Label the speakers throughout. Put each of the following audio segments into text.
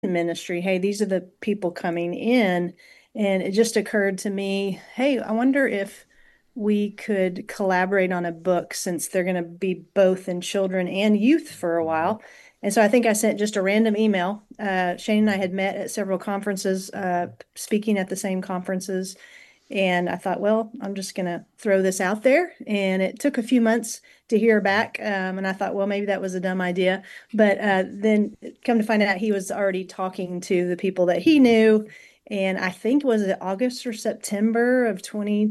Speaker 1: ministry. Hey, these are the people coming in. And it just occurred to me, hey, I wonder if we could collaborate on a book since they're going to be both in children and youth for a
Speaker 2: Mhm.
Speaker 1: while. And so I think I sent just a random email. Shane and I had met at several conferences, speaking at the same conferences. And I thought, well, I'm just going to throw this out there. And it took a few months to hear back. And I thought, well, maybe that was a dumb idea. But then come to find out, he was already talking to the people that he knew. And I think, was it August or September of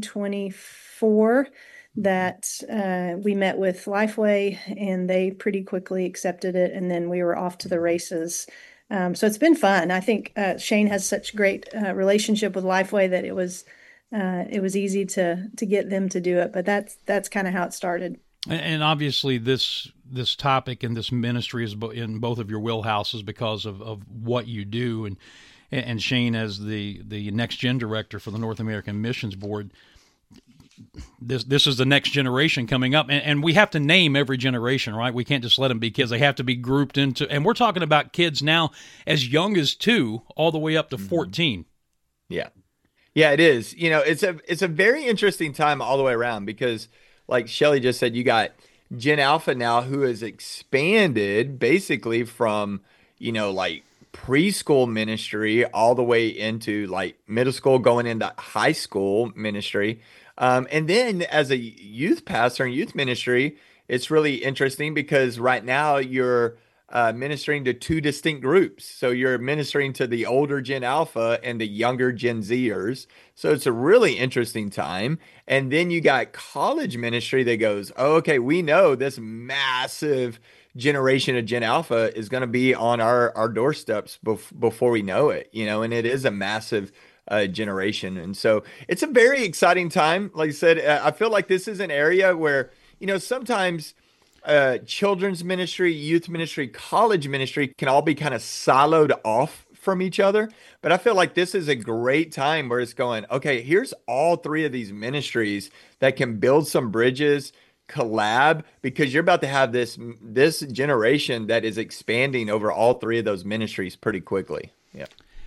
Speaker 1: 2024 that we met with Lifeway, and they pretty quickly accepted it. And then we were off to the races. So it's been fun. I think Shane has such great relationship with Lifeway that it was easy to get them to do it. But that's kind of how it started.
Speaker 2: And obviously, this topic and this ministry is in both of your wheelhouses because of what you do. And Shane, as the next gen director for the North American Missions Board, this is the next generation coming up, and we have to name every generation, right? We can't just let them be kids; they have to be grouped into. And we're talking about kids now as young as 2, all the way up to
Speaker 3: Mhm.
Speaker 2: 14.
Speaker 3: Yeah. Yeah, it is. It's a very interesting time all the way around because like Shelly just said, you got Gen Alpha now who has expanded basically from, like preschool ministry all the way into like middle school going into high school ministry. And then as a youth pastor and youth ministry, it's really interesting because right now you're ministering to two distinct groups. So you're ministering to the older Gen Alpha and the younger Gen Zers. So it's a really interesting time. And then you got college ministry that goes, oh, okay, we know this massive generation of Gen Alpha is going to be on our doorsteps before we know it, and it is a massive generation. And so it's a very exciting time. Like I said, I feel like this is an area where, sometimes children's ministry, youth ministry, college ministry can all be kind of siloed off from each other. But I feel like this is a great time where it's going, okay, here's all three of these ministries that can build some bridges, collab, because you're about to have this generation that is expanding over all three of those ministries pretty quickly. Yeah.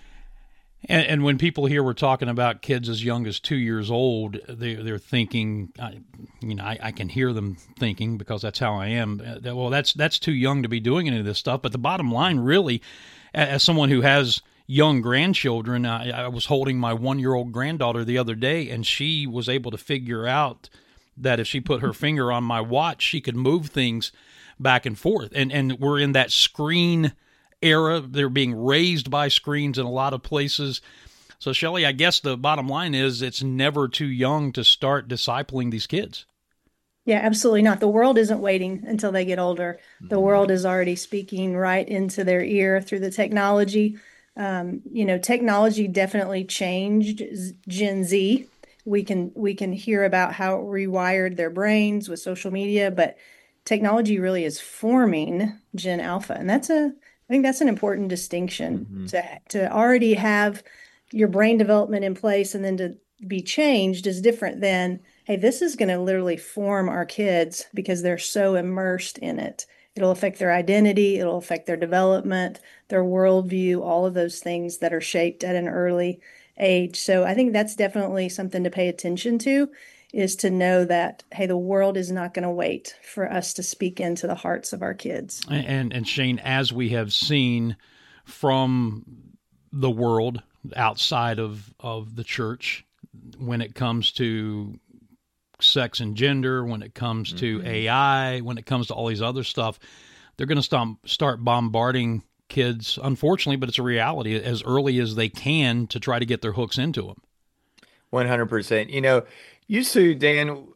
Speaker 2: And when people hear we're talking about kids as young as 2 years old, they're thinking, I can hear them thinking because that's how I am. Well, that's too young to be doing any of this stuff. But the bottom line, really, as someone who has young grandchildren, I was holding my 1-year-old granddaughter the other day, and she was able to figure out that if she put her finger on my watch, she could move things back and forth. And we're in that screen era. They're being raised by screens in a lot of places. So, Shelley, I guess the bottom line is it's never too young to start discipling these kids.
Speaker 1: Yeah, absolutely not. The world isn't waiting until they get older. The
Speaker 3: Mhm.
Speaker 1: world is already speaking right into their ear through the technology. Technology definitely changed Gen Z. We can hear about how it rewired their brains with social media, but technology really is forming Gen Alpha, and I think that's an important distinction
Speaker 3: Mhm.
Speaker 1: to already have your brain development in place and then to be changed is different than, hey, this is going to literally form our kids because they're so immersed in it. It'll affect their identity, it'll affect their development, their worldview, all of those things that are shaped at an early age. So I think that's definitely something to pay attention to, is to know that, hey, the world is not going to wait for us to speak into the hearts of our kids.
Speaker 2: And Shane, as we have seen from the world outside of the church, when it comes to sex and gender, when it comes to
Speaker 3: Mhm.
Speaker 2: AI, when it comes to all these other stuff, they're going to start bombarding kids, unfortunately, but it's a reality, as early as they can to try to get their hooks into them.
Speaker 3: 100%. Used to, Dan,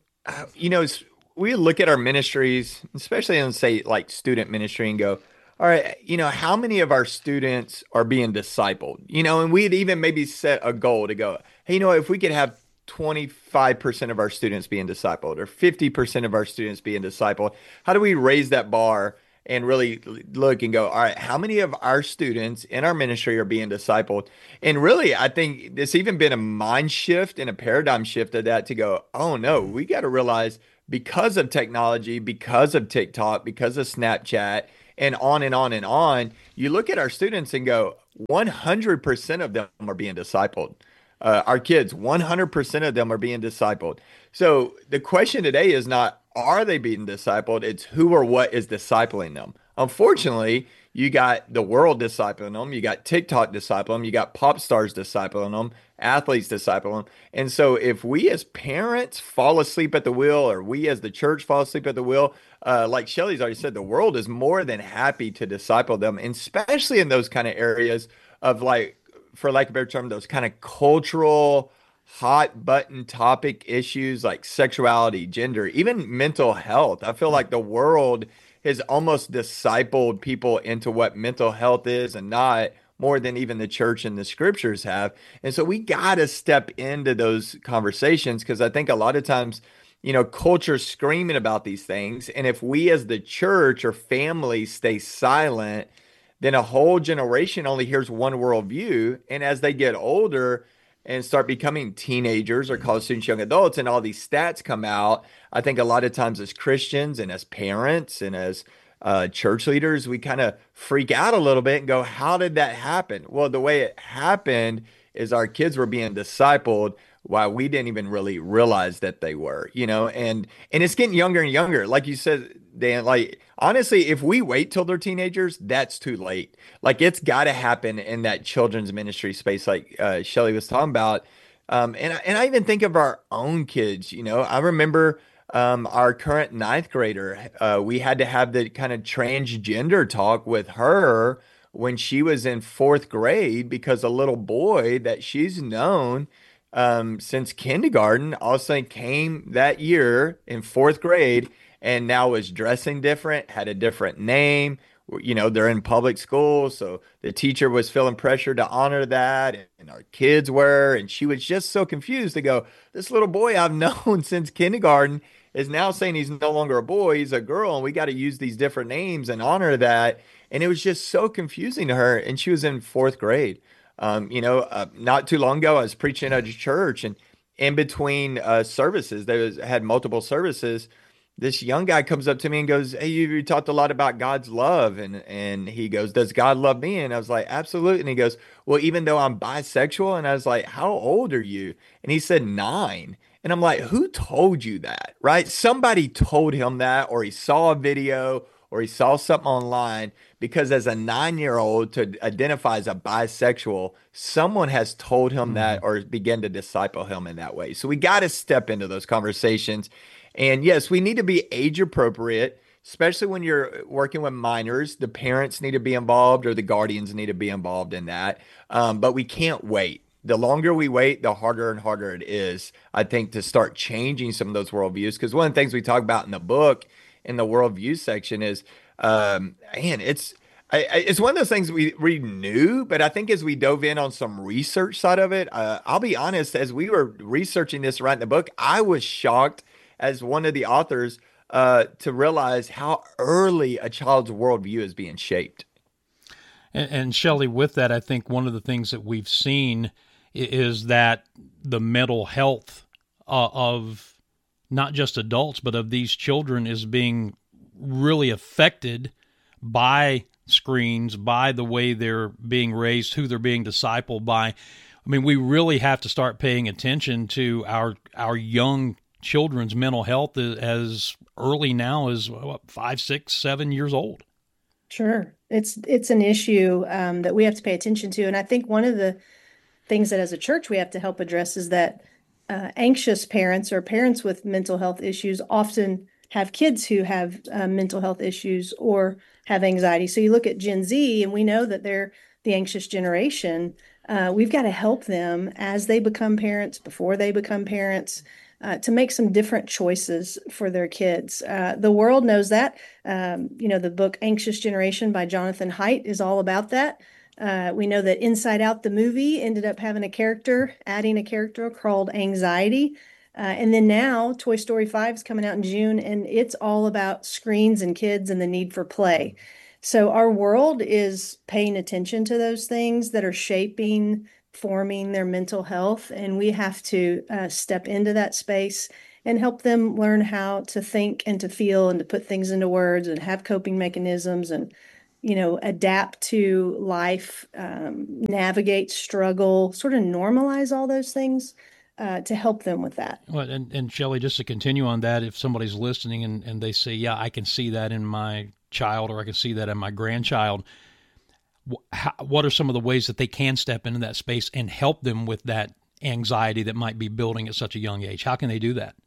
Speaker 3: we look at our ministries, especially in, say, like student ministry, and go, all right, how many of our students are being discipled? And we'd even maybe set a goal to go, hey, if we could have 25% of our students being discipled or 50% of our students being discipled, how do we raise that bar and really look and go, all right, how many of our students in our ministry are being discipled? And really, I think this even been a mind shift and a paradigm shift of that to go, oh no, we got to realize because of technology, because of TikTok, because of Snapchat, and on and on and on. You look at our students and go, 100% of them are being discipled. Our kids, 100% of them are being discipled. So the question today is not, are they being discipled? It's who or what is discipling them. Unfortunately, you got the world discipling them, you got TikTok discipling them, you got pop stars discipling them, athletes discipling them. And so if we as parents fall asleep at the wheel, or we as the church fall asleep at the wheel, like Shelly's already said, the world is more than happy to disciple them, and especially in those kind of areas of, like, for lack of a better term, those kind of cultural hot button topic issues like sexuality, gender, even mental health. I feel like the world has almost discipled people into what mental health is and not, more than even the church and the scriptures have. And so we got to step into those conversations, because I think a lot of times, culture's screaming about these things. And if we as the church or family stay silent, then a whole generation only hears one worldview. And as they get older and start becoming teenagers or college students, young adults, and all these stats come out, I think a lot of times as Christians and as parents and as church leaders, we kind of freak out a little bit and go, how did that happen? Well, the way it happened is our kids were being discipled while we didn't even really realize that they were, and it's getting younger and younger. Like you said, Dan, like, honestly, if we wait till they're teenagers, that's too late. Like, it's got to happen in that children's ministry space, like Shelly was talking about. And I even think of our own kids. I remember our current ninth grader. We had to have the kind of transgender talk with her when she was in fourth grade, because a little boy that she's known since kindergarten all of a sudden came that year in fourth grade and now was dressing different, had a different name. They're in public school, so the teacher was feeling pressure to honor that, and our kids were, and she was just so confused to go, this little boy I've known since kindergarten is now saying he's no longer a boy, he's a girl, and we got to use these different names and honor that. And it was just so confusing to her, and she was in fourth grade. Not too long ago, I was preaching at a church, and in between services, had multiple services. This young guy comes up to me and goes, "Hey, you talked a lot about God's love," and he goes, "Does God love me?" And I was like, "Absolutely." And he goes, "Well, even though I'm bisexual," and I was like, "How old are you?" And he said 9. And I'm like, "Who told you that?" Right? Somebody told him that, or he saw a video, or he saw something online. Because as a 9-year old to identify as a bisexual, someone has told him that or began to disciple him in that way. So we got to step into those conversations. And yes, we need to be age appropriate, especially when you're working with minors. The parents need to be involved, or the guardians need to be involved in that. But we can't wait. The longer we wait, the harder and harder it is, I think, to start changing some of those worldviews. Because one of the things we talk about in the book, in the worldview section, is, man, it's one of those things we knew, but I think as we dove in on some research side of it, I'll be honest, as we were researching this, writing the book, I was shocked as one of the authors to realize how early a child's worldview is being shaped.
Speaker 2: And Shelley, with that, I think one of the things that we've seen is that the mental health of not just adults, but of these children is being really affected by screens, by the way they're being raised, who they're being discipled by. I mean, we really have to start paying attention to our young children's mental health as early now as 5, 6, 7 years old.
Speaker 1: Sure. It's an issue that we have to pay attention to. And I think one of the things that as a church we have to help address is that anxious parents or parents with mental health issues often have kids who have mental health issues or have anxiety. So you look at Gen Z, and we know that they're the anxious generation. We've got to help them as they become parents, before they become parents, to make some different choices for their kids. The world knows that. The book Anxious Generation by Jonathan Haidt is all about that. We know that Inside Out, the movie, ended up adding a character called Anxiety. And then now Toy Story 5 is coming out in June, and it's all about screens and kids and the need for play. So our world is paying attention to those things that are forming their mental health, and we have to step into that space and help them learn how to think and to feel and to put things into words and have coping mechanisms and, adapt to life, navigate struggle, sort of normalize all those things to help them with that.
Speaker 2: Well, and Shelley, just to continue on that, if somebody's listening and they say, yeah, I can see that in my child or I can see that in my grandchild, what are some of the ways that they can step into that space and help them with that anxiety that might be building at such a young age? How can they do that?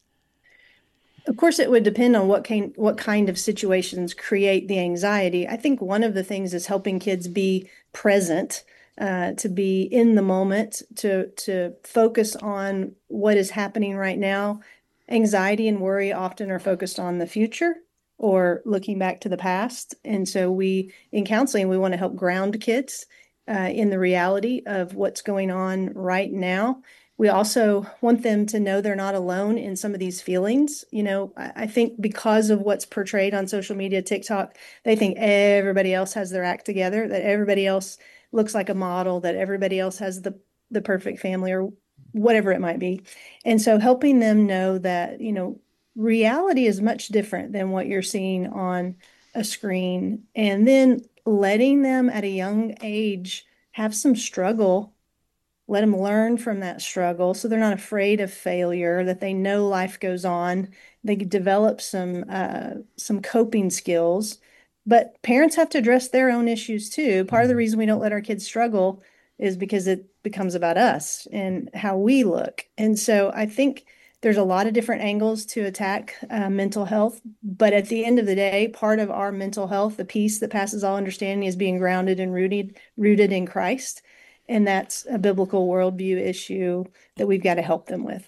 Speaker 1: Of course, it would depend on what kind of situations create the anxiety. I think one of the things is helping kids be present, to be in the moment, to focus on what is happening right now. Anxiety and worry often are focused on the future or looking back to the past. And so in counseling, we want to help ground kids in the reality of what's going on right now. We also want them to know they're not alone in some of these feelings. I think because of what's portrayed on social media, TikTok, they think everybody else has their act together, that everybody else looks like a model, that everybody else has the perfect family or whatever it might be. And so helping them know that, reality is much different than what you're seeing on a screen. And then letting them at a young age have some struggle, let them learn from that struggle so they're not afraid of failure, that they know life goes on. They develop some coping skills. But parents have to address their own issues too. Part of the reason we don't let our kids struggle is because it becomes about us and how we look. And so I think there's a lot of different angles to attack mental health. But at the end of the day, part of our mental health, the peace that passes all understanding, is being grounded and rooted in Christ. And that's a biblical worldview issue that we've got to help them with.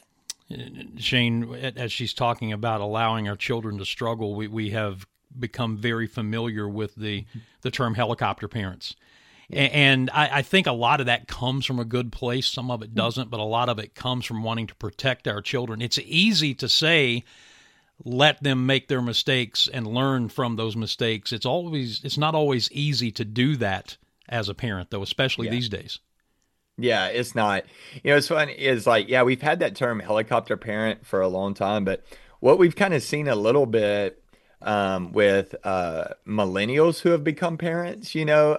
Speaker 2: Shane, as she's talking about allowing our children to struggle, we have become very familiar with the term helicopter parents. And I think a lot of that comes from a good place. Some of it doesn't, but a lot of it comes from wanting to protect our children. It's easy to say, let them make their mistakes and learn from those mistakes. It's not always easy to do that as a parent, though, especially these days.
Speaker 3: Yeah, it's not. It's fun is like, yeah, we've had that term helicopter parent for a long time, but what we've kind of seen a little bit with millennials who have become parents,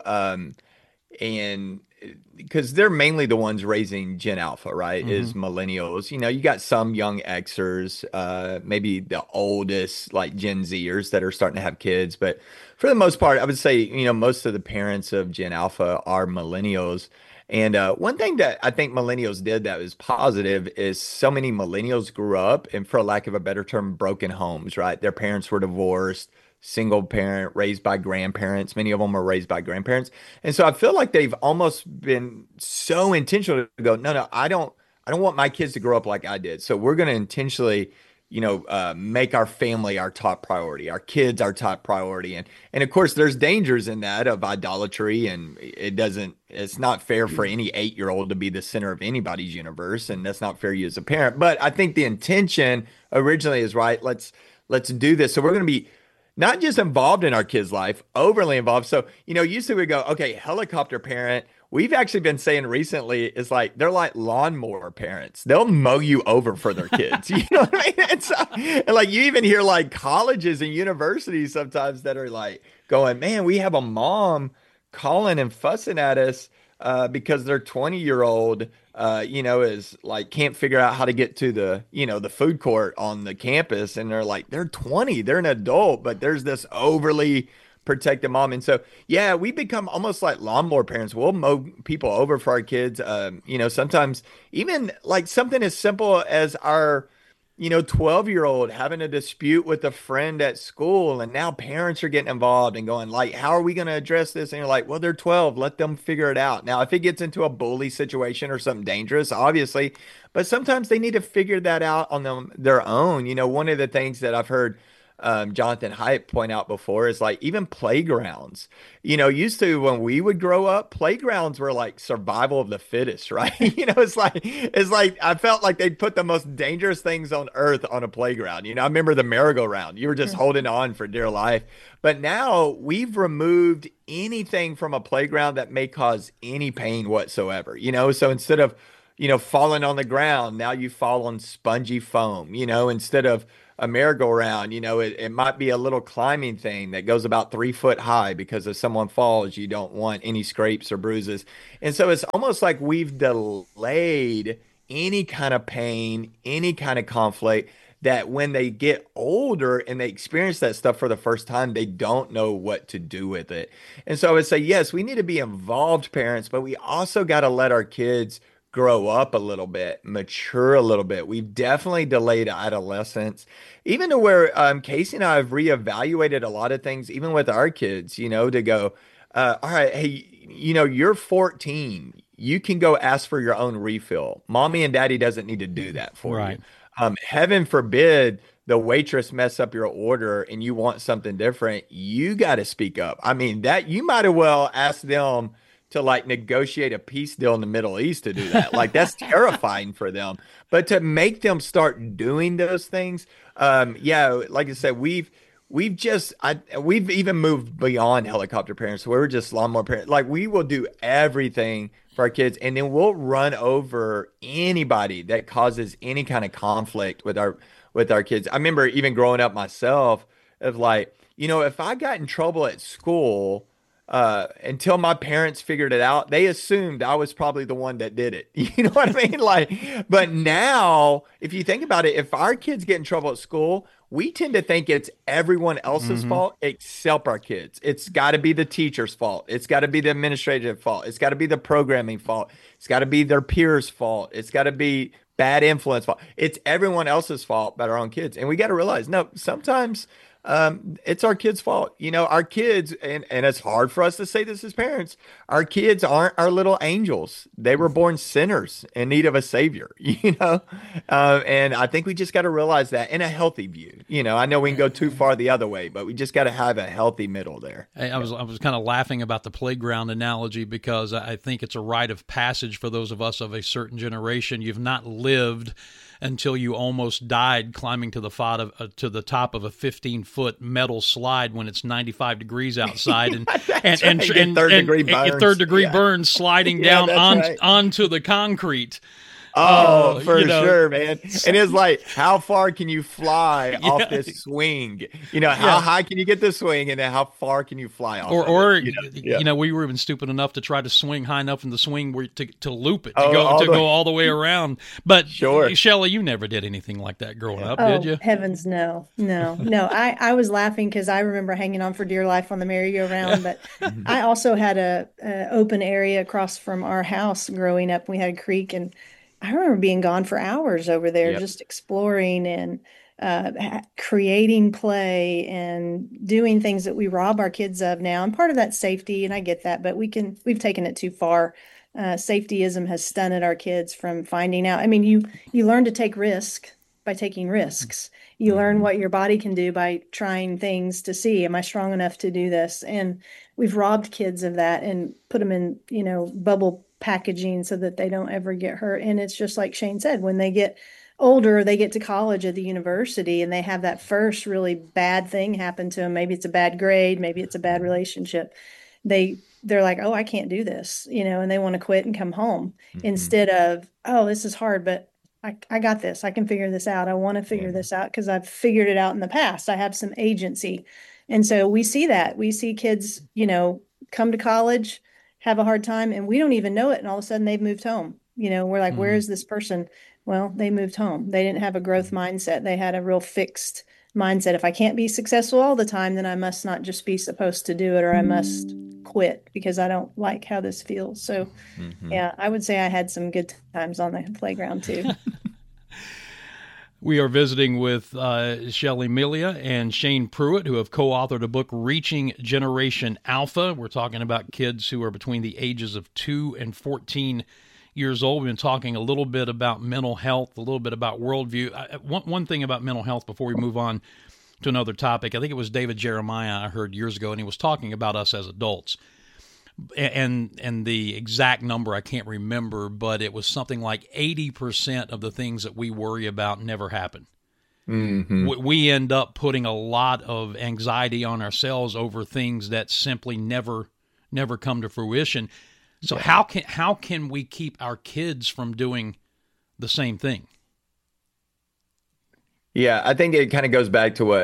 Speaker 3: and because they're mainly the ones raising Gen Alpha, right? Is millennials. You got some young Xers, maybe the oldest like Gen Zers that are starting to have kids, but for the most part, I would say, most of the parents of Gen Alpha are millennials. And one thing that I think millennials did that was positive is so many millennials grew up in, for lack of a better term, broken homes, right? Their parents were divorced, single parent, raised by grandparents. Many of them were raised by grandparents. And so I feel like they've almost been so intentional to go, no, I don't want my kids to grow up like I did. So we're going to intentionally, make our family our top priority, our kids our top priority. And of course, there's dangers in that of idolatry, and it's not fair for any 8-year-old to be the center of anybody's universe. And that's not fair to you as a parent. But I think the intention originally is right. Let's do this. So we're going to be not just involved in our kids' life, overly involved. So, usually we go, okay, helicopter parent. We've actually been saying recently, it's like they're like lawnmower parents. They'll mow you over for their kids. You know what I mean? And like you even hear like colleges and universities sometimes that are like going, man, we have a mom calling and fussing at us because their 20-year-old, is like can't figure out how to get to the food court on the campus. And they're like, they're 20, they're an adult, but there's this overly protective mom. And so, yeah, we become almost like lawnmower parents. We'll mow people over for our kids. Sometimes even like something as simple as our 12-year-old having a dispute with a friend at school, and now parents are getting involved and going like, how are we going to address this? And you're like, well, they're 12, let them figure it out. Now, if it gets into a bully situation or something dangerous, obviously, but sometimes they need to figure that out on their own. One of the things that I've heard Jonathan Haidt point out before is like even playgrounds, used to when we would grow up, playgrounds were like survival of the fittest, right? It's like I felt like they'd put the most dangerous things on earth on a playground. I remember the merry-go-round. You were just holding on for dear life. But now we've removed anything from a playground that may cause any pain whatsoever, so instead of falling on the ground, now you fall on spongy foam, instead of a merry-go-round, it might be a little climbing thing that goes about 3 foot high because if someone falls, you don't want any scrapes or bruises. And so it's almost like we've delayed any kind of pain, any kind of conflict that when they get older and they experience that stuff for the first time, they don't know what to do with it. And so I would say, yes, we need to be involved parents, but we also got to let our kids grow up a little bit, mature a little bit. We've definitely delayed adolescence, even to where Casey and I have reevaluated a lot of things, even with our kids, to go, all right, hey, you're 14. You can go ask for your own refill. Mommy and daddy doesn't need to do that for you.
Speaker 2: Right.
Speaker 3: Heaven forbid the waitress mess up your order and you want something different. You got to speak up. I mean, that you might as well ask them to like negotiate a peace deal in the Middle East to do that. Like that's terrifying for them. But to make them start doing those things, yeah, like I said, we've even moved beyond helicopter parents. We're just lawnmower parents. Like we will do everything for our kids, and then we'll run over anybody that causes any kind of conflict with our kids. I remember even growing up myself of like, if I got in trouble at school, until my parents figured it out, they assumed I was probably the one that did it. You know what I mean? Like, but now, if you think about it, if our kids get in trouble at school, we tend to think it's everyone else's fault except our kids. It's got to be the teacher's fault. It's got to be the administrative fault. It's got to be the programming fault. It's got to be their peers' fault. It's got to be bad influence fault. It's everyone else's fault but our own kids. And we got to realize, no, sometimes it's our kids' fault. Our kids, and it's hard for us to say this as parents, our kids aren't our little angels. They were born sinners in need of a savior. And I think we just got to realize that in a healthy view. I know we can go too far the other way, but we just got to have a healthy middle there.
Speaker 2: I was kind of laughing about the playground analogy because I think it's a rite of passage for those of us of a certain generation. You've not lived until you almost died climbing to the top of a 15-foot metal slide when it's 95 degrees outside and third degree burns sliding down onto the concrete.
Speaker 3: Oh, for sure, man. And it's like, how far can you fly off this swing? How high can you get the swing, and then how far can you fly off?
Speaker 2: We were even stupid enough to try to swing high enough in the swing to loop it, go all the way around. But
Speaker 3: sure.
Speaker 2: Shelley, you never did anything like that growing up, did you?
Speaker 1: Heavens, no. I was laughing because I remember hanging on for dear life on the merry-go-round, but I also had a open area across from our house growing up. We had a creek, and I remember being gone for hours over there, just exploring and creating play and doing things that we rob our kids of now. And part of that's safety, and I get that, but we've taken it too far. Safetyism has stunted our kids from finding out. I mean, you learn to take risk by taking risks. You learn what your body can do by trying things to see, am I strong enough to do this? And we've robbed kids of that and put them in, bubble packaging so that they don't ever get hurt. And it's just like Shane said, when they get older, they get to college or the university and they have that first really bad thing happen to them. Maybe it's a bad grade, maybe it's a bad relationship. They're like, oh, I can't do this, and they want to quit and come home instead of, oh, this is hard, but I got this. I can figure this out. I want to figure this out because I've figured it out in the past. I have some agency. And so we see that. We see kids, come to college, have a hard time, and we don't even know it. And all of a sudden they've moved home. We're like, where is this person? Well, they moved home. They didn't have a growth mindset. They had a real fixed mindset. If I can't be successful all the time, then I must not just be supposed to do it, or I must quit because I don't like how this feels. So yeah, I would say I had some good times on the playground too.
Speaker 2: We are visiting with Shelley Melia and Shane Pruitt, who have co-authored a book, Reaching Generation Alpha. We're talking about kids who are between the ages of 2 and 14 years old. We've been talking a little bit about mental health, a little bit about worldview. One thing about mental health before we move on to another topic, I think it was David Jeremiah I heard years ago, and he was talking about us as adults. And the exact number I can't remember, but it was something like 80% of the things that we worry about never happen. We end up putting a lot of anxiety on ourselves over things that simply never come to fruition. So how can we keep our kids from doing the same thing?
Speaker 3: Yeah, I think it kind of goes back to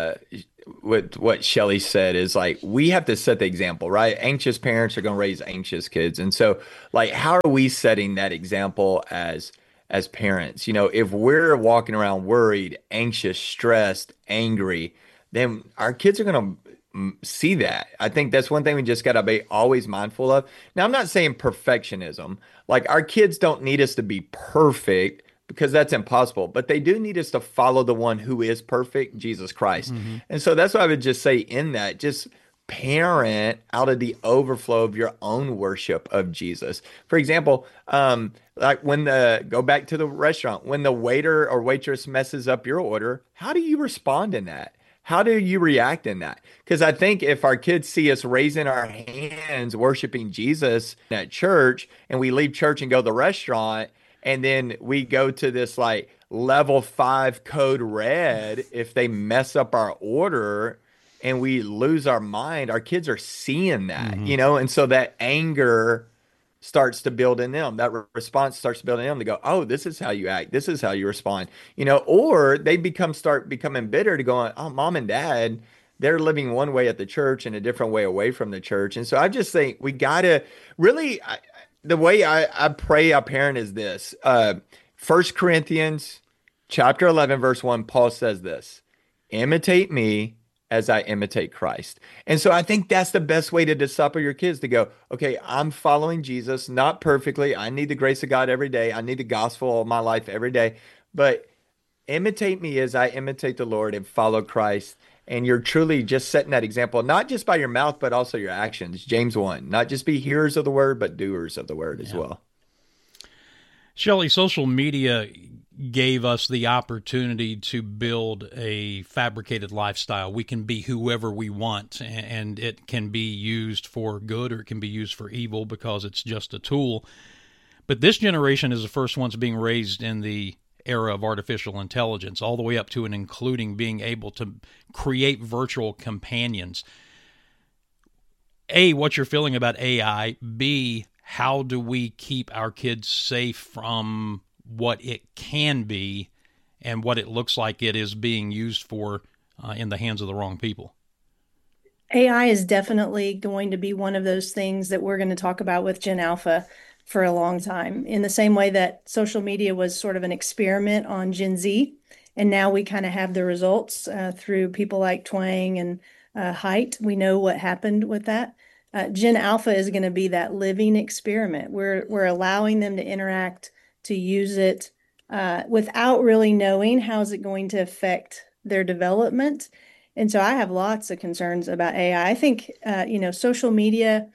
Speaker 3: what Shelly said is like we have to set the example, right? Anxious parents are going to raise anxious kids. And so like how are we setting that example as parents? You know, if we're walking around worried, anxious, stressed, angry, then our kids are going to see that. I think that's one thing we just got to be always mindful of. Now, I'm not saying perfectionism. Like our kids don't need us to be perfect because that's impossible. But they do need us to follow the one who is perfect, Jesus Christ.
Speaker 2: Mm-hmm.
Speaker 3: And so that's what I would just say in that, just parent out of the overflow of your own worship of Jesus. For example, like go back to the restaurant, when the waiter or waitress messes up your order, how do you respond in that? How do you react in that? Because I think if our kids see us raising our hands, worshiping Jesus at church, and we leave church and go to the restaurant, and then we go to this like level 5 code red if they mess up our order and we lose our mind, our kids are seeing that,
Speaker 2: Mm-hmm.
Speaker 3: you know, and so that anger starts to build in them. That response starts to build in them to go, oh, this is how you act. This is how you respond, you know, or they start becoming bitter to go, oh, mom and dad, they're living one way at the church and a different way away from the church. And so I just think we got to really, the way I pray I parent is this. 1 Corinthians chapter 11, verse 1, Paul says this, imitate me as I imitate Christ. And so I think that's the best way to disciple your kids to go, okay, I'm following Jesus, not perfectly. I need the grace of God every day. I need the gospel all my life every day. But imitate me as I imitate the Lord and follow Christ. And you're truly just setting that example, not just by your mouth, but also your actions. James 1, not just be hearers of the word, but doers of the word as well.
Speaker 2: Shelley, social media gave us the opportunity to build a fabricated lifestyle. We can be whoever we want, and it can be used for good or it can be used for evil because it's just a tool. But this generation is the first ones being raised in the era of artificial intelligence, all the way up to and including being able to create virtual companions. A, what's your feeling about AI? B, how do we keep our kids safe from what it can be and what it looks like it is being used for in the hands of the wrong people?
Speaker 1: AI is definitely going to be one of those things that we're going to talk about with Gen Alpha for a long time, in the same way that social media was sort of an experiment on Gen Z. And now we kind of have the results through people like Twang and Height. We know what happened with that. Gen Alpha is going to be that living experiment. We're allowing them to interact, to use it without really knowing how is it going to affect their development. And so I have lots of concerns about AI. I think, social media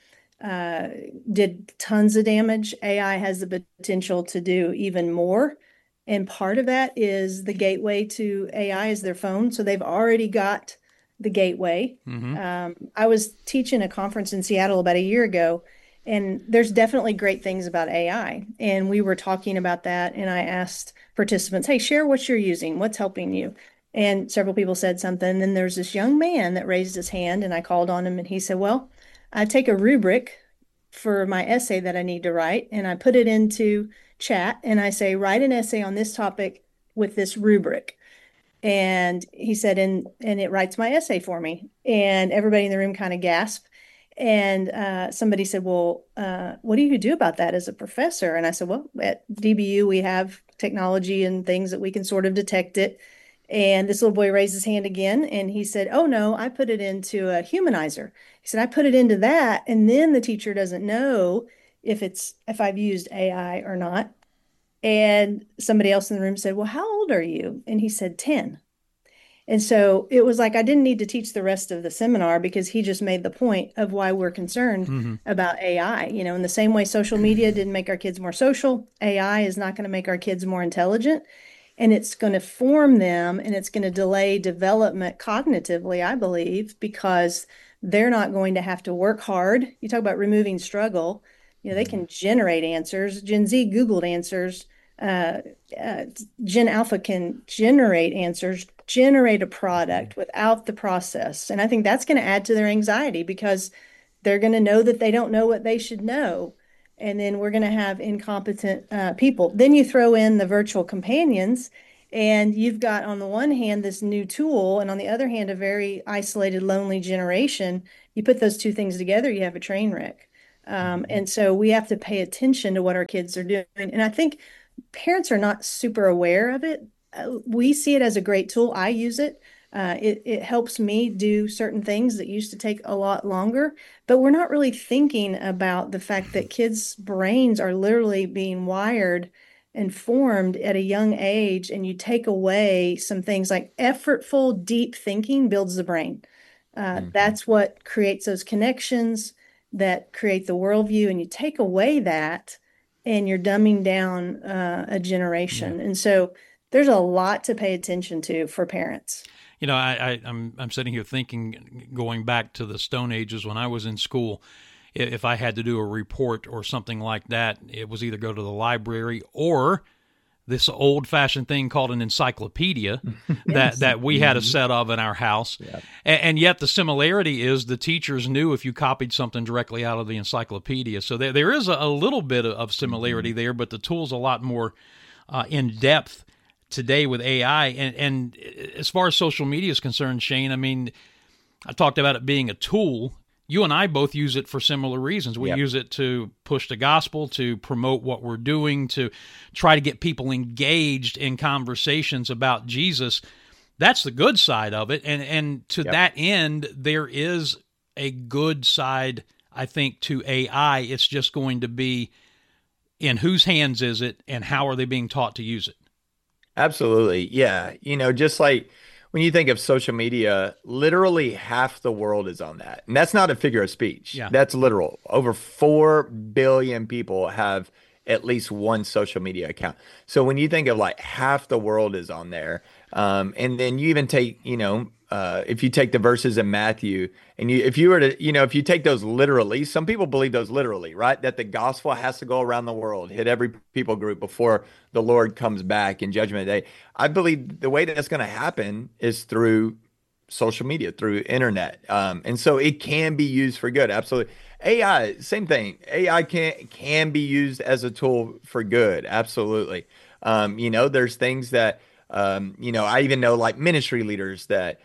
Speaker 1: did tons of damage. AI has the potential to do even more. And part of that is the gateway to AI is their phone. So they've already got the gateway.
Speaker 2: Mm-hmm.
Speaker 1: I was teaching a conference in Seattle about a year ago, and there's definitely great things about AI. And we were talking about that, and I asked participants, hey, share what you're using, what's helping you. And several people said something. And there's this young man that raised his hand, and I called on him, and he said, well, I take a rubric for my essay that I need to write, and I put it into chat, and I say, write an essay on this topic with this rubric. And he said, and it writes my essay for me. And everybody in the room kind of gasped. And somebody said, well, what do you do about that as a professor? And I said, well, at DBU, we have technology and things that we can sort of detect it. And this little boy raised his hand again, and he said, oh, no, I put it into a humanizer. He said, I put it into that, and then the teacher doesn't know if I've used AI or not. And somebody else in the room said, well, how old are you? And he said, 10. And so it was like I didn't need to teach the rest of the seminar because he just made the point of why we're concerned
Speaker 2: Mm-hmm.
Speaker 1: about AI. In the same way social media didn't make our kids more social, AI is not going to make our kids more intelligent. And it's going to form them, and it's going to delay development cognitively, I believe, because they're not going to have to work hard. You talk about removing struggle. They can generate answers. Gen Z Googled answers. Gen Alpha can generate answers, generate a product without the process. And I think that's going to add to their anxiety because they're going to know that they don't know what they should know. and then we're going to have incompetent people. Then you throw in the virtual companions, and you've got on the one hand this new tool, and on the other hand, a very isolated, lonely generation. You put those two things together, you have a train wreck. And so we have to pay attention to what our kids are doing. And I think parents are not super aware of it. We see it as a great tool. I use it. It helps me do certain things that used to take a lot longer, but we're not really thinking about the fact that kids' brains are literally being wired and formed at a young age, and you take away some things like effortful, deep thinking builds the brain. That's what creates those connections that create the worldview, and you take away that, and you're dumbing down a generation. And so there's a lot to pay attention to for parents.
Speaker 2: You know, I'm sitting here thinking, going back to the Stone Ages when I was in school, if I had to do a report or something like that, it was either go to the library or this old-fashioned thing called an encyclopedia that we had a set of in our house. Yeah. And yet the similarity is the teachers knew if you copied something directly out of the encyclopedia. So there is a little bit of similarity there, but the tool's a lot more in-depth today with AI. And as far as social media is concerned, Shane, I mean, I talked about it being a tool. You and I both use it for similar reasons. We use it to push the gospel, to promote what we're doing, to try to get people engaged in conversations about Jesus. That's the good side of it. And to that end, there is a good side, I think, to AI. It's just going to be in whose hands is it and how are they being taught to use it?
Speaker 3: Absolutely. Yeah. You know, just like when you think of social media, literally half the world is on that. And that's not a figure of speech.
Speaker 2: Yeah.
Speaker 3: That's literal. Over 4 billion people have at least one social media account. So when you think of like half the world is on there, and then you even take, if you take the verses in Matthew and if you were to, if you take those literally, some people believe those literally, right? That the gospel has to go around the world, hit every people group before the Lord comes back in judgment day. I believe the way that's going to happen is through social media, through internet. And so it can be used for good. Absolutely. AI, same thing. AI can be used as a tool for good. Absolutely. There's things that, I even know like ministry leaders that,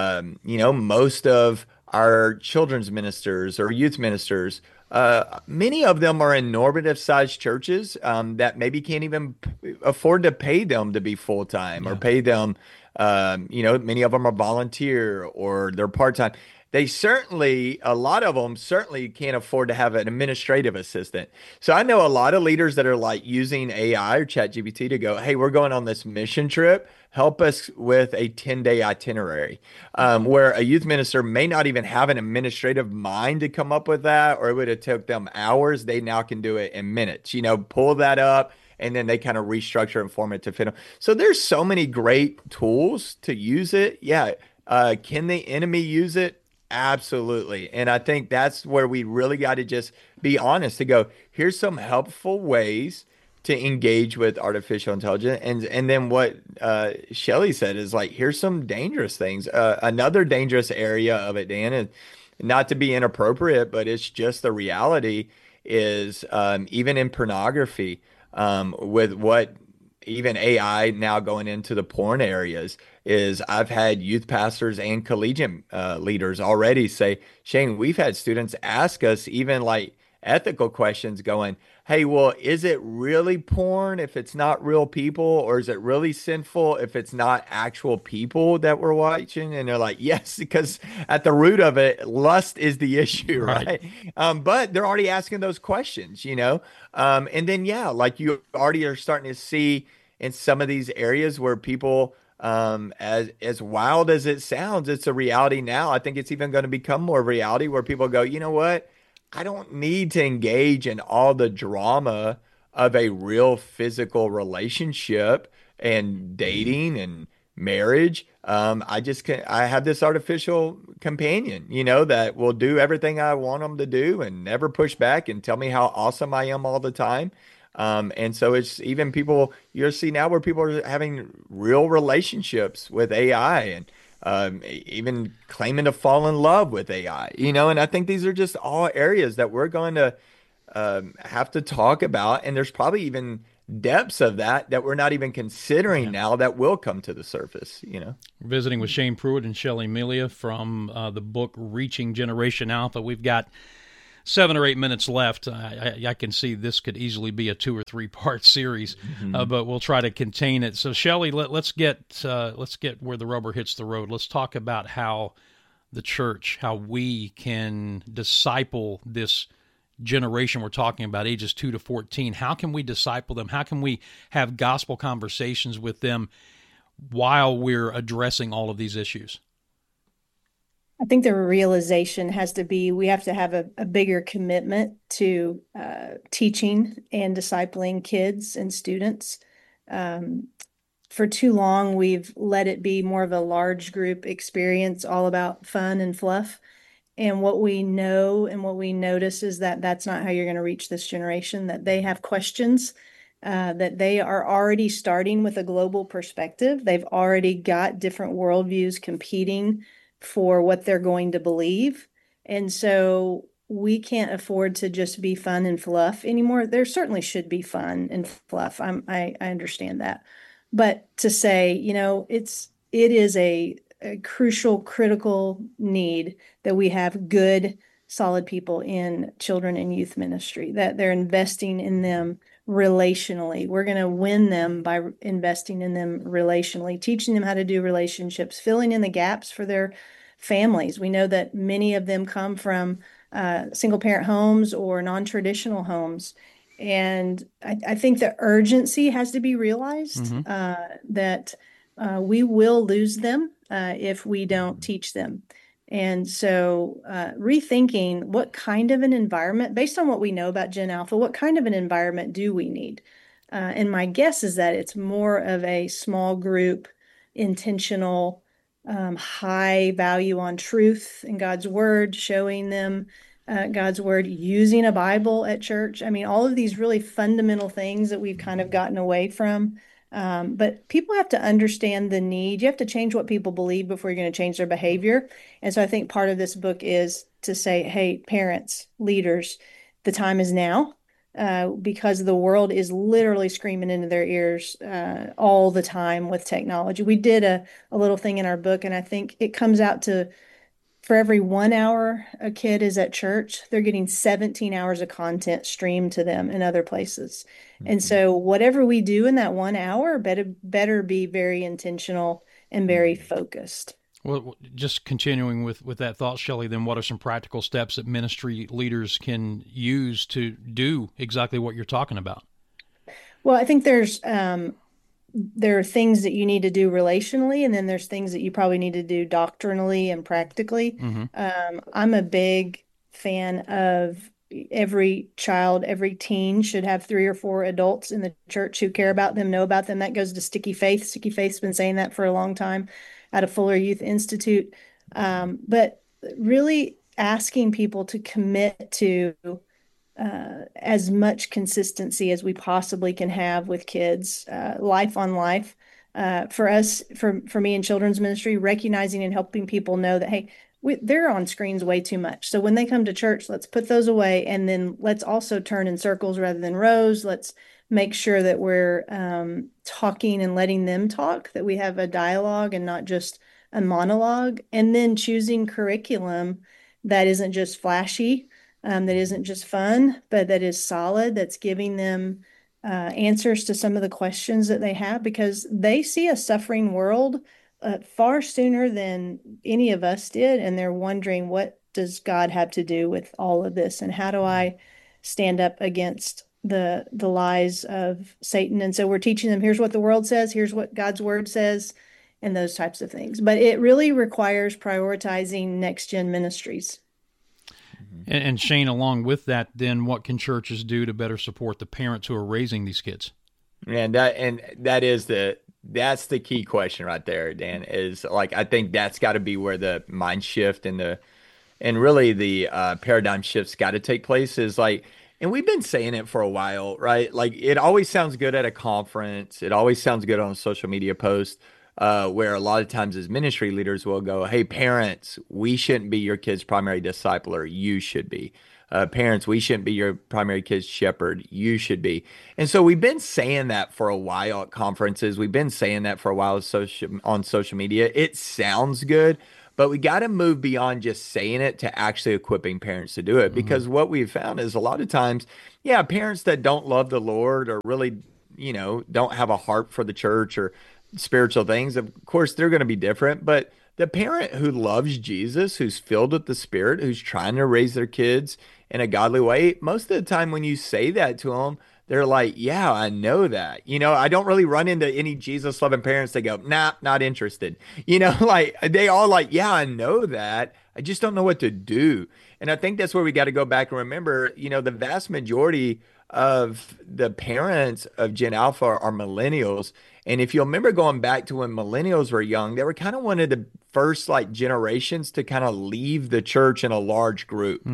Speaker 3: most of our children's ministers or youth ministers, many of them are in normative sized churches that maybe can't even afford to pay them to be full time or pay them. Many of them are volunteer or they're part time. A lot of them certainly can't afford to have an administrative assistant. So I know a lot of leaders that are like using AI or ChatGPT to go, hey, we're going on this mission trip. Help us with a 10-day itinerary, where a youth minister may not even have an administrative mind to come up with that, or it would have took them hours. They now can do it in minutes, pull that up. And then they kind of restructure and form it to fit them. So there's so many great tools to use it. Yeah. Can the enemy use it? Absolutely. And I think that's where we really got to just be honest to go, here's some helpful ways to engage with artificial intelligence. And then what Shelley said is like, here's some dangerous things. Another dangerous area of it, Dan, and not to be inappropriate, but it's just the reality is even in pornography, with what even AI now going into the porn areas is I've had youth pastors and collegiate leaders already say, Shane, we've had students ask us even like ethical questions going, hey, well, is it really porn if it's not real people, or is it really sinful if it's not actual people that we're watching? And they're like, yes, because at the root of it, lust is the issue, right? But they're already asking those questions, and then, like you already are starting to see in some of these areas where people, as wild as it sounds, it's a reality now. I think it's even going to become more reality where people go, you know what? I don't need to engage in all the drama of a real physical relationship and dating and marriage. I have this artificial companion, that will do everything I want them to do and never push back and tell me how awesome I am all the time. And so it's even people you'll see now where people are having real relationships with AI and even claiming to fall in love with AI, and I think these are just all areas that we're going to have to talk about, and there's probably even depths of that we're not even considering
Speaker 2: Yeah.
Speaker 3: now that will come to the surface, you know?
Speaker 2: Visiting with Shane Pruitt and Shelley Melia from the book Reaching Generation Alpha. We've got 7 or 8 minutes left. I can see this could easily be a 2 or 3 part series, but we'll try to contain it. So, Shelley, let's get where the rubber hits the road. Let's talk about how the church, how we can disciple this generation we're talking about, ages 2 to 14. How can we disciple them? How can we have gospel conversations with them while we're addressing all of these issues?
Speaker 1: I think the realization has to be we have to have a bigger commitment to teaching and discipling kids and students. Um, for too long, we've let it be more of a large group experience, all about fun and fluff. And what we know and what we notice is that that's not how you're going to reach this generation, that they have questions, that they are already starting with a global perspective. They've already got different worldviews competing for what they're going to believe. And so we can't afford to just be fun and fluff anymore. There certainly should be fun and fluff. I understand that. But to say, it is a crucial, critical need that we have good, solid people in children and youth ministry, that they're investing in them relationally. We're going to win them by investing in them relationally, teaching them how to do relationships, filling in the gaps for their families. We know that many of them come from single parent homes or non-traditional homes. And I think the urgency has to be realized that we will lose them if we don't teach them. And so rethinking what kind of an environment, based on what we know about Gen Alpha, what kind of an environment do we need? And my guess is that it's more of a small group, intentional, high value on truth and God's word, showing them God's word, using a Bible at church. I mean, all of these really fundamental things that we've kind of gotten away from. But people have to understand the need. You have to change what people believe before you're going to change their behavior. And so I think part of this book is to say, hey, parents, leaders, the time is now. Because the world is literally screaming into their ears all the time with technology. We did a little thing in our book, and I think it comes out to for every 1 hour a kid is at church, they're getting 17 hours of content streamed to them in other places. And so whatever we do in that 1 hour better be very intentional and very focused.
Speaker 2: Well, just continuing with that thought, Shelley, then what are some practical steps that ministry leaders can use to do exactly what you're talking about?
Speaker 1: Well, I think there are things that you need to do relationally, and then there's things that you probably need to do doctrinally and practically. I'm a big fan of every child, every teen should have 3 or 4 adults in the church who care about them, know about them. That goes to Sticky Faith. Sticky Faith's been saying that for a long time out of Fuller Youth Institute. But really asking people to commit to as much consistency as we possibly can have with kids, life on life. For us, for me in children's ministry, recognizing and helping people know that, hey, they're on screens way too much. So when they come to church, let's put those away. And then let's also turn in circles rather than rows. Let's make sure that we're talking and letting them talk, that we have a dialogue and not just a monologue. And then choosing curriculum that isn't just flashy, that isn't just fun, but that is solid, that's giving them answers to some of the questions that they have, because they see a suffering world far sooner than any of us did. And they're wondering, what does God have to do with all of this? And how do I stand up against the lies of Satan? And so we're teaching them, here's what the world says, here's what God's word says, and those types of things. But it really requires prioritizing next gen ministries.
Speaker 2: And Shane, along with that, then what can churches do to better support the parents who are raising these kids?
Speaker 3: And that's the key question right there, Dan, is like, I think that's got to be where the mind shift and really the paradigm shifts got to take place, is like, and we've been saying it for a while, right? Like, it always sounds good at a conference. It always sounds good on a social media post, where a lot of times as ministry leaders will go, hey, parents, we shouldn't be your kid's primary discipler. You should be. Parents, we shouldn't be your primary kid's shepherd. You should be. And so we've been saying that for a while at conferences. We've been saying that for a while on social media. It sounds good, but we got to move beyond just saying it to actually equipping parents to do it. Because what we've found is a lot of times, yeah, parents that don't love the Lord or really, don't have a heart for the church or spiritual things, of course, they're going to be different. But the parent who loves Jesus, who's filled with the Spirit, who's trying to raise their kids in a godly way, most of the time when you say that to them, they're like, yeah, I know that. I don't really run into any Jesus loving parents that go, nah, not interested. Like they all like, yeah, I know that. I just don't know what to do. And I think that's where we got to go back and remember, the vast majority of the parents of Gen Alpha are millennials. And if you'll remember going back to when millennials were young, they were kind of one of the first like generations to kind of leave the church in a large group.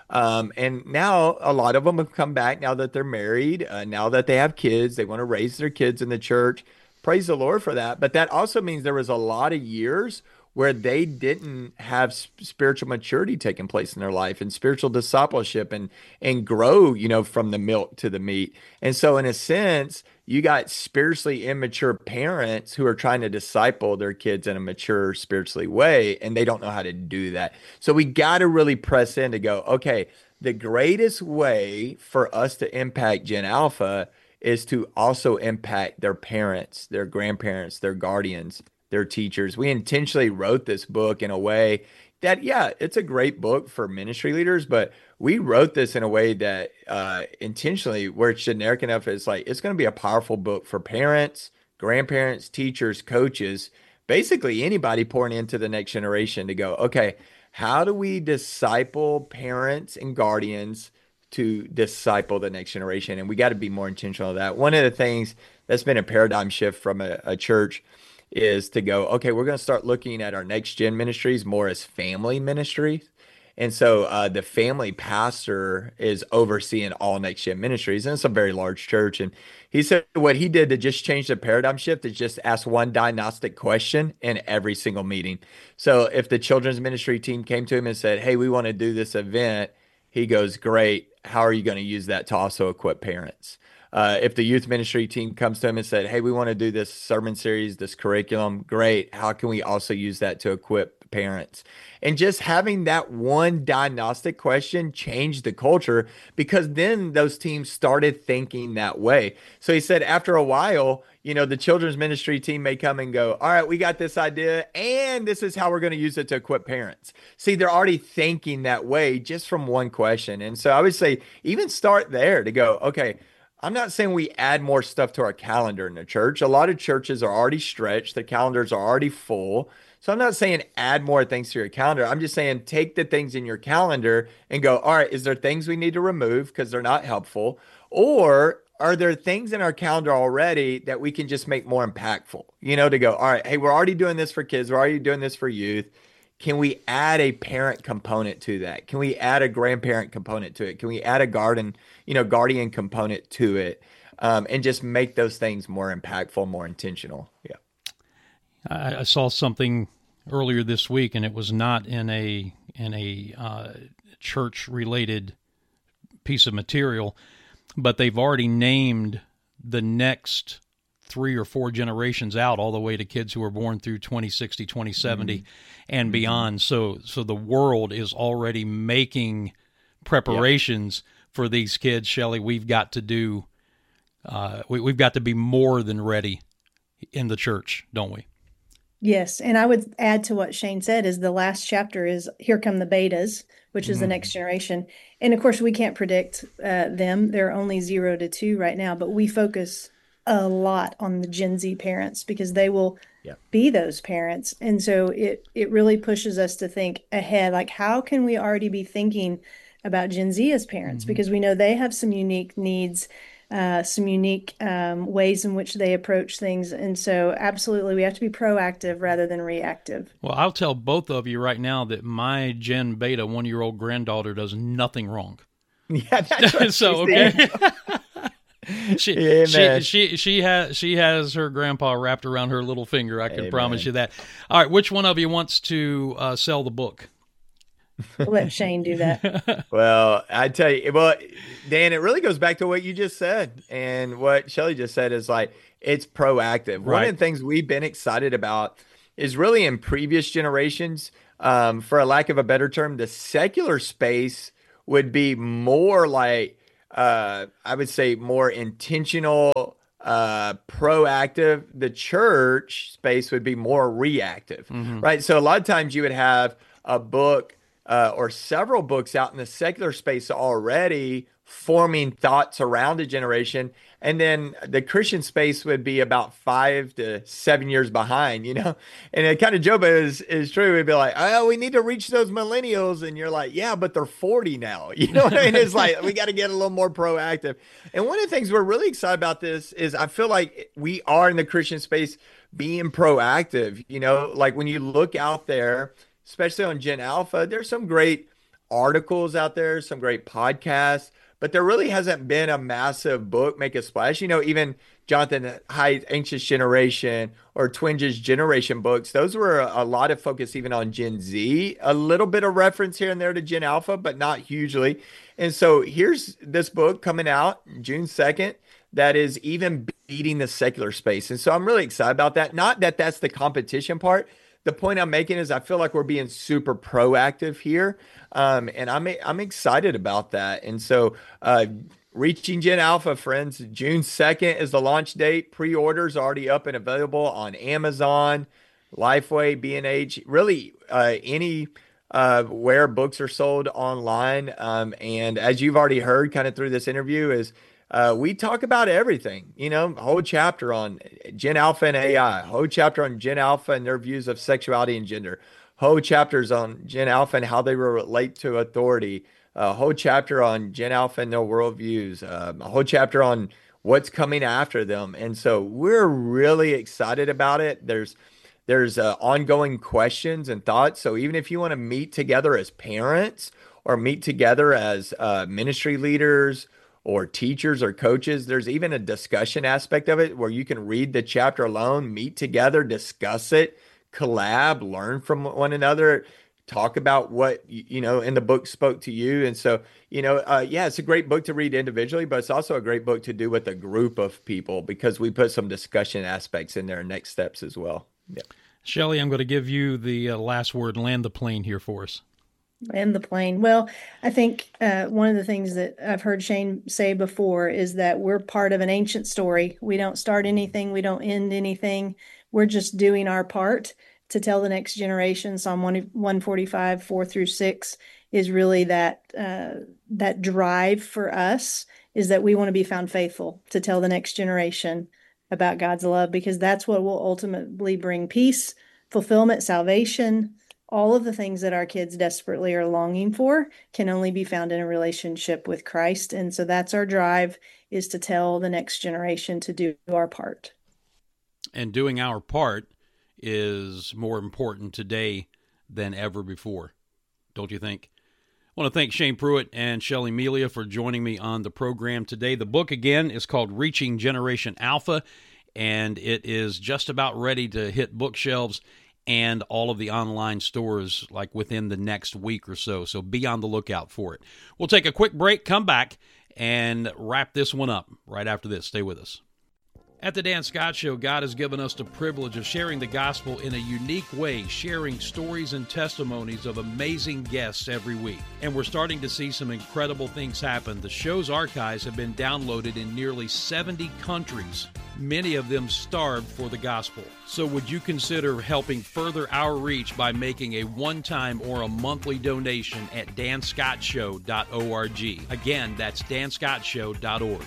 Speaker 3: And now a lot of them have come back now that they're married, now that they have kids, they want to raise their kids in the church. Praise the Lord for that. But that also means there was a lot of years where they didn't have spiritual maturity taking place in their life and spiritual discipleship and grow, from the milk to the meat. And so in a sense, you got spiritually immature parents who are trying to disciple their kids in a mature spiritually way, and they don't know how to do that. So we got to really press in to go, okay, the greatest way for us to impact Gen Alpha is to also impact their parents, their grandparents, their guardians, their teachers. We intentionally wrote this book in a way that, yeah, it's a great book for ministry leaders, but we wrote this in a way that intentionally, where it's generic enough, it's like it's going to be a powerful book for parents, grandparents, teachers, coaches, basically anybody pouring into the next generation to go, okay, how do we disciple parents and guardians to disciple the next generation? And we got to be more intentional of that. One of the things that's been a paradigm shift from a church is to go, okay, we're going to start looking at our next gen ministries more as family ministries. And so the family pastor is overseeing all next gen ministries. And it's a very large church. And he said what he did to just change the paradigm shift is just ask one diagnostic question in every single meeting. So if the children's ministry team came to him and said, hey, we want to do this event, he goes, great. How are you going to use that to also equip parents? If the youth ministry team comes to him and said, hey, we want to do this sermon series, this curriculum, great. How can we also use that to equip parents? And just having that one diagnostic question changed the culture, because then those teams started thinking that way. So he said after a while, the children's ministry team may come and go, all right, we got this idea, and this is how we're going to use it to equip parents. See, they're already thinking that way just from one question. And so I would say even start there to go, okay, I'm not saying we add more stuff to our calendar in the church. A lot of churches are already stretched. The calendars are already full. So I'm not saying add more things to your calendar. I'm just saying take the things in your calendar and go, all right, is there things we need to remove because they're not helpful? Or are there things in our calendar already that we can just make more impactful? To go, all right, hey, we're already doing this for kids. We're already doing this for youth. Can we add a parent component to that? Can we add a grandparent component to it? Can we add a guardian component to it, and just make those things more impactful, more intentional? Yeah.
Speaker 2: I saw something earlier this week, and it was not in a church related piece of material, but they've already named the next 3 or 4 generations out, all the way to kids who were born through 2060, 2070 and beyond. So the world is already making preparations for these kids. Shelley, we've got to do, we've got to be more than ready in the church, don't we?
Speaker 1: Yes. And I would add to what Shane said is the last chapter is Here Come the Betas, which is the next generation. And of course, we can't predict them. They're only 0 to 2 right now, but we focus a lot on the Gen Z parents because they will be those parents. And so it really pushes us to think ahead, like how can we already be thinking about Gen Z as parents? Because we know they have some unique needs, some unique ways in which they approach things. And so absolutely, we have to be proactive rather than reactive.
Speaker 2: Well, I'll tell both of you right now that my Gen Beta 1-year-old granddaughter does nothing wrong.
Speaker 3: Yeah, that's what
Speaker 2: so okay. She has her grandpa wrapped around her little finger. I can promise you that. All right, which one of you wants to sell the book?
Speaker 1: We'll let Shane do that.
Speaker 3: Well, I tell you, well, Dan, it really goes back to what you just said and what Shelly just said is like it's proactive. One of
Speaker 2: Right.
Speaker 3: the things we've been excited about is really in previous generations, for a lack of a better term, the secular space would be more like I would say more intentional, proactive. The church space would be more reactive,
Speaker 2: Hmm.
Speaker 3: right? So a lot of times you would have a book or several books out in the secular space already forming thoughts around a generation. And then the Christian space would be about 5 to 7 years behind, you know? And it kind of joke, but is true. We'd be like, oh, we need to reach those millennials. And you're like, yeah, but they're 40 now. You know what I mean? It's like, we got to get a little more proactive. And one of the things we're really excited about this is I feel like we are in the Christian space being proactive. You know, like when you look out there, especially on Gen Alpha, there's some great articles out there, some great podcasts, but there really hasn't been a massive book make a splash. You know, even Jonathan Haidt's Anxious Generation or Twinge's Generation books, those were a lot of focus even on Gen Z, a little bit of reference here and there to Gen Alpha, but not hugely. And so here's this book coming out June 2nd that is even beating the secular space. And so I'm really excited about that. Not that that's the competition part, the point I'm making is I feel like we're being super proactive here, and I'm excited about that. And so, reaching Gen Alpha, friends, June 2nd is the launch date. Pre-orders already up and available on Amazon, Lifeway, B&H, really any where books are sold online. And as you've already heard, kind of through this interview, is we talk about everything, you know, a whole chapter on Gen Alpha and AI, a whole chapter on Gen Alpha and their views of sexuality and gender, whole chapters on Gen Alpha and how they relate to authority, a whole chapter on Gen Alpha and their worldviews, a whole chapter on what's coming after them. And so we're really excited about it. There's ongoing questions and thoughts. So even if you want to meet together as parents or meet together as ministry leaders or teachers or coaches, there's even a discussion aspect of it where you can read the chapter alone, meet together, discuss it, collab, learn from one another, talk about what you know in the book spoke to you. And so, you know, yeah, it's a great book to read individually, but it's also a great book to do with a group of people because we put some discussion aspects in there, next steps as well. Yeah.
Speaker 2: Shelley, I'm going to give you the last word. Land the plane here for us.
Speaker 1: And the plane. Well, I think one of the things that I've heard Shane say before is that we're part of an ancient story. We don't start anything, we don't end anything. We're just doing our part to tell the next generation. Psalm 145, 4-6 is really that drive for us is that we want to be found faithful to tell the next generation about God's love, because that's what will ultimately bring peace, fulfillment, salvation. All of the things that our kids desperately are longing for can only be found in a relationship with Christ. And so that's our drive, is to tell the next generation to do our part.
Speaker 2: And doing our part is more important today than ever before, don't you think? I want to thank Shane Pruitt and Shelley Melia for joining me on the program today. The book, again, is called Reaching Generation Alpha, and it is just about ready to hit bookshelves and all of the online stores like within the next week or so. So be on the lookout for it. We'll take a quick break, come back, and wrap this one up right after this. Stay with us. At the Dan Scott Show, God has given us the privilege of sharing the gospel in a unique way, sharing stories and testimonies of amazing guests every week. And we're starting to see some incredible things happen. The show's archives have been downloaded in nearly 70 countries, many of them starved for the gospel. So would you consider helping further our reach by making a one-time or a monthly donation at danscottshow.org. Again, that's danscottshow.org.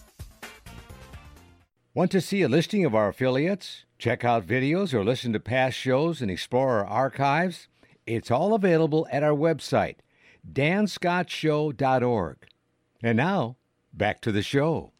Speaker 4: Want to see a listing of our affiliates? Check out videos or listen to past shows and explore our archives? It's all available at our website, danscottshow.org. And now, back to the show.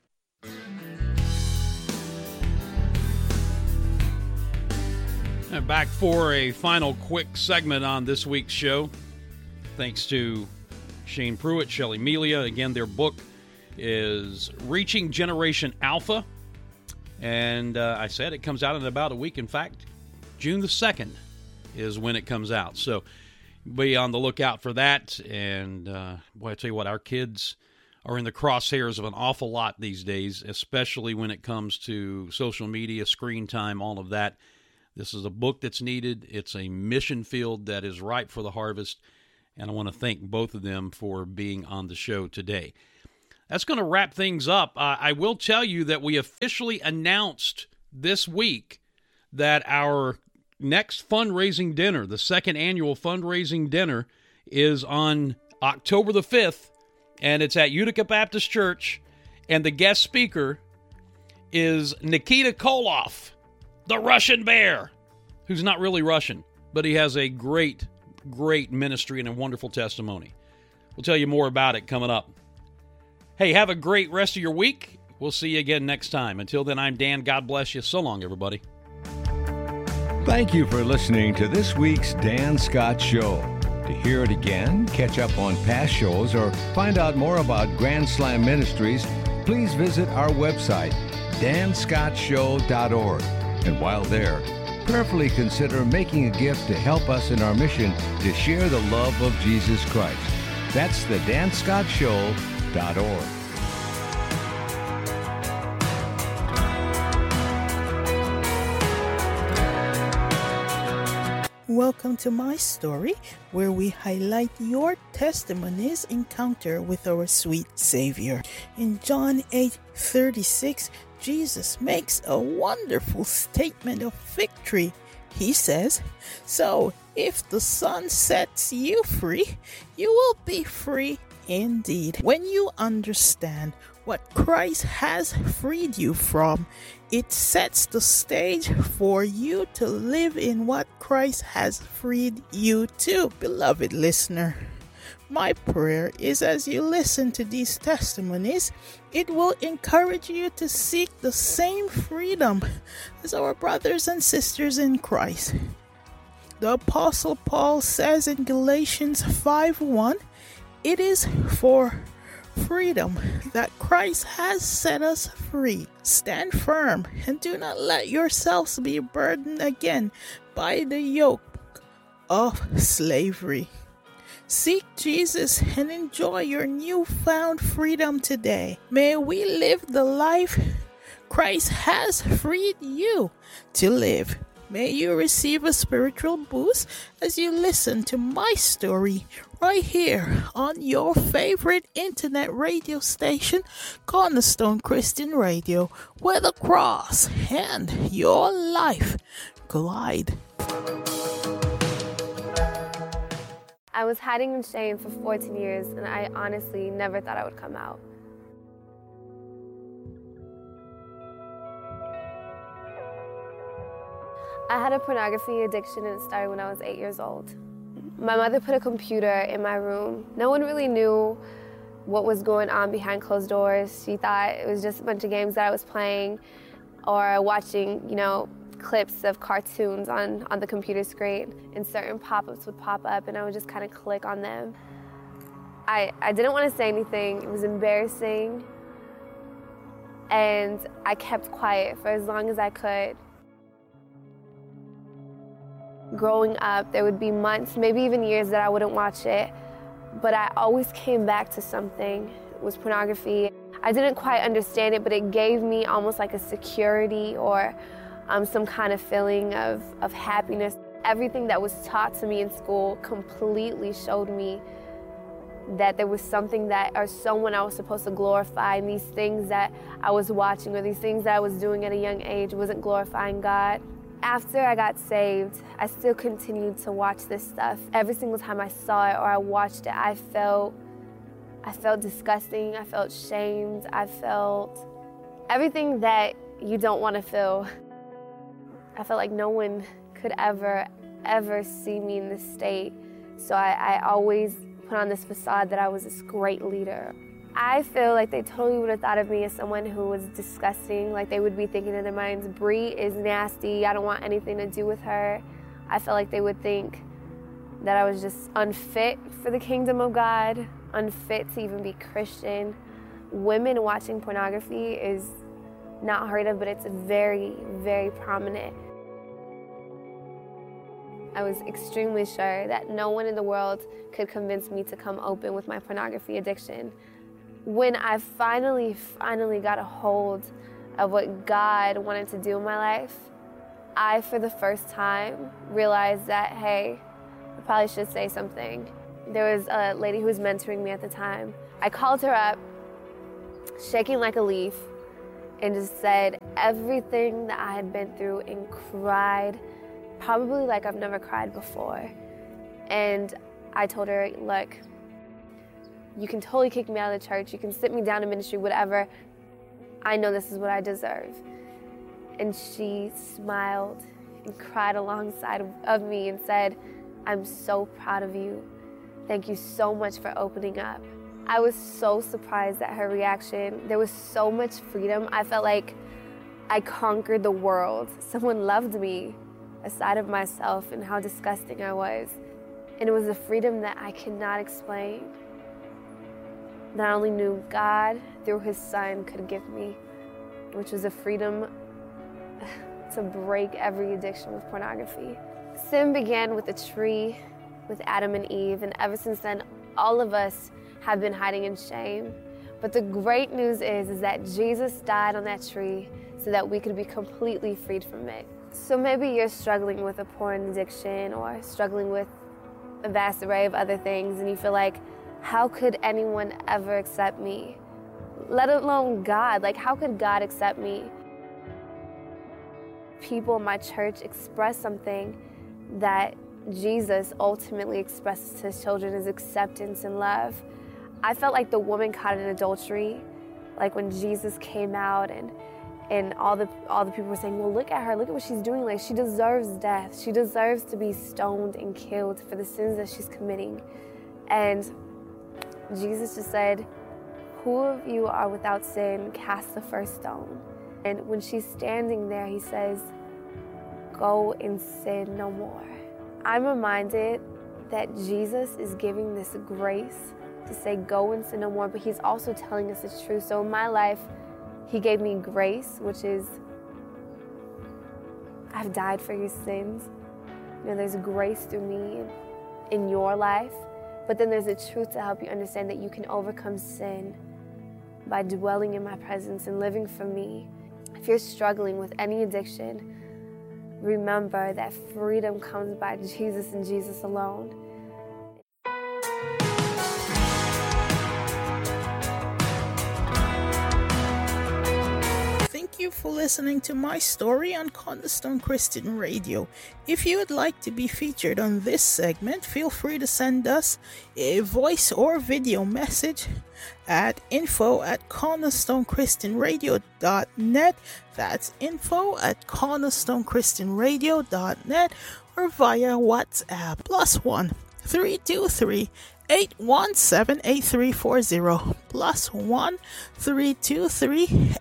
Speaker 2: And back for a final quick segment on this week's show. Thanks to Shane Pruitt, Shelley Melia. Again, their book is Reaching Generation Alpha. And I said it comes out in about a week. In fact, June the 2nd is when it comes out. So be on the lookout for that. And boy, I tell you what, our kids are in the crosshairs of an awful lot these days, especially when it comes to social media, screen time, all of that. This is a book that's needed. It's a mission field that is ripe for the harvest. And I want to thank both of them for being on the show today. That's going to wrap things up. I will tell you that we officially announced this week that our next fundraising dinner, the second annual fundraising dinner, is on October the 5th, and it's at Utica Baptist Church, and the guest speaker is Nikita Koloff, the Russian Bear, who's not really Russian, but he has a great ministry and a wonderful testimony. We'll tell you more about it coming up. Hey, have a great rest of your week. We'll see you again next time. Until then, I'm Dan. God bless you. So long, everybody.
Speaker 4: Thank you for listening to this week's Dan Scott Show. To hear it again, catch up on past shows, or find out more about Grand Slam Ministries, please visit our website, danscottshow.org. And while there, prayerfully consider making a gift to help us in our mission to share the love of Jesus Christ. That's the danscottshow.org.
Speaker 5: Welcome to My Story, where we highlight your testimony's encounter with our sweet Savior. In John 8:36, Jesus makes a wonderful statement of victory. He says, "So, if the Son sets you free, you will be free indeed." When you understand what Christ has freed you from, it sets the stage for you to live in what Christ has freed you to. Beloved listener, my prayer is as you listen to these testimonies, it will encourage you to seek the same freedom as our brothers and sisters in Christ. The Apostle Paul says in Galatians 5:1, "It is for freedom that Christ has set us free. Stand firm and do not let yourselves be burdened again by the yoke of slavery." Seek Jesus and enjoy your newfound freedom today. May we live the life Christ has freed you to live. May you receive a spiritual boost as you listen to My Story right here on your favorite internet radio station, Cornerstone Christian Radio, where the cross and your life collide.
Speaker 6: I was hiding in shame for 14 years, and I honestly never thought I would come out. I had a pornography addiction, and it started when I was 8 years old. My mother put a computer in my room. No one really knew what was going on behind closed doors. She thought it was just a bunch of games that I was playing or watching, clips of cartoons on the computer screen, and certain pop-ups would pop up and I would just kind of click on them. I didn't want to say anything. It was embarrassing, and I kept quiet for as long as I could. Growing up, there would be months, maybe even years, that I wouldn't watch it, but I always came back to something. It was pornography. I didn't quite understand it, but it gave me almost like a security or some kind of feeling of happiness. Everything that was taught to me in school completely showed me that there was something that, or someone I was supposed to glorify, and these things that I was watching or these things that I was doing at a young age wasn't glorifying God. After I got saved, I still continued to watch this stuff. Every single time I saw it or I watched it, I felt disgusting, I felt shamed, I felt everything that you don't want to feel. I felt like no one could ever see me in this state. So I always put on this facade that I was this great leader. I feel like they totally would have thought of me as someone who was disgusting. Like they would be thinking in their minds, Bree is nasty, I don't want anything to do with her. I felt like they would think that I was just unfit for the kingdom of God, unfit to even be Christian. Women watching pornography is not heard of, but it's very, very prominent. I was extremely sure that no one in the world could convince me to come open with my pornography addiction. When I finally got a hold of what God wanted to do in my life, I, for the first time, realized that, hey, I probably should say something. There was a lady who was mentoring me at the time. I called her up, shaking like a leaf, and just said everything that I had been through and cried, probably like I've never cried before. And I told her, look, you can totally kick me out of the church, you can sit me down in ministry, whatever. I know this is what I deserve. And she smiled and cried alongside of me and said, I'm so proud of you. Thank you so much for opening up. I was so surprised at her reaction. There was so much freedom. I felt like I conquered the world. Someone loved me, a side of myself and how disgusting I was. And it was a freedom that I cannot explain, that I only knew God through His Son could give me, which was a freedom to break every addiction with pornography. Sin began with a tree, with Adam and Eve, and ever since then, all of us have been hiding in shame. But the great news is that Jesus died on that tree so that we could be completely freed from it. So maybe you're struggling with a porn addiction or struggling with a vast array of other things, and you feel like, how could anyone ever accept me? Let alone God. Like, how could God accept me? People in my church express something that Jesus ultimately expresses to His children, is acceptance and love. I felt like the woman caught in adultery, like when Jesus came out and all the people were saying, well, look at her, look at what she's doing. Like, she deserves death. She deserves to be stoned and killed for the sins that she's committing. And Jesus just said, who of you are without sin, cast the first stone. And when she's standing there, He says, go and sin no more. I'm reminded that Jesus is giving this grace to say, go and sin no more, but He's also telling us it's true. So in my life, He gave me grace, which is, I've died for your sins. You know, there's grace through me in your life, but then there's a truth to help you understand that you can overcome sin by dwelling in my presence and living for me. If you're struggling with any addiction, remember that freedom comes by Jesus and Jesus alone.
Speaker 5: Thank you for listening to my story on Cornerstone Christian Radio. If you would like to be featured on this segment, feel free to send us a voice or video message at info@cornerstonechristianradio.net. That's info@cornerstonechristianradio.net, or via WhatsApp +1 323 817-8340 +1 323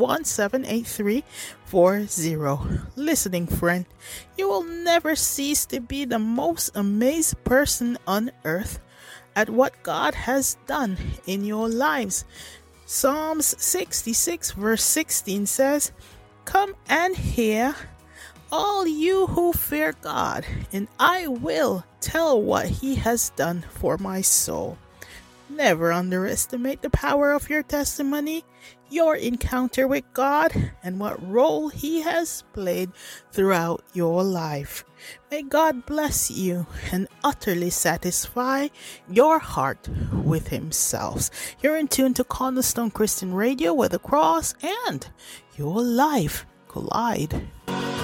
Speaker 5: 817-8340. Listening friend, you will never cease to be the most amazed person on earth at what God has done in your lives. Psalms 66 verse 16 says, come and hear, all you who fear God, and I will tell what He has done for my soul. Never underestimate the power of your testimony, your encounter with God, and what role He has played throughout your life. May God bless you and utterly satisfy your heart with Himself. You're in tune to Cornerstone Christian Radio, where the cross and your life collide.